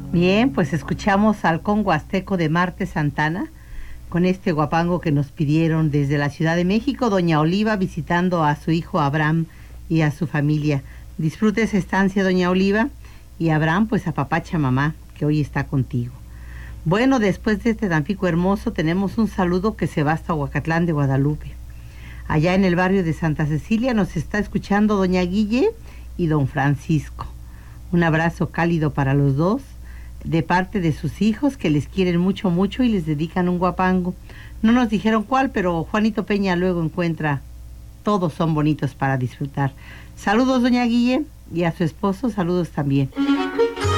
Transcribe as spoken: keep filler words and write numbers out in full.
Bien, pues escuchamos al Congo Azteco de Marte Santana con este guapango que nos pidieron desde la Ciudad de México, doña Oliva visitando a su hijo Abraham y a su familia. Disfrute esa estancia, doña Oliva, y Abraham, pues apapacha mamá, que hoy está contigo. Bueno, después de este Tampico hermoso, tenemos un saludo que se va hasta Huacatlán de Guadalupe. Allá en el barrio de Santa Cecilia nos está escuchando doña Guille y don Francisco. Un abrazo cálido para los dos, de parte de sus hijos que les quieren mucho, mucho y les dedican un guapango. No nos dijeron cuál, pero Juanito Peña luego encuentra, todos son bonitos para disfrutar. Saludos, doña Guille, y a su esposo, saludos también.